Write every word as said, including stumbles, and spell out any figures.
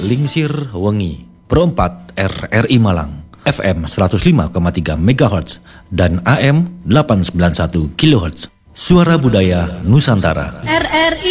Lingsir Wengi, Perempat R R I Malang, F M seratus lima koma tiga megahertz dan A M delapan ratus sembilan puluh satu kilohertz. Suara Budaya Nusantara. R R I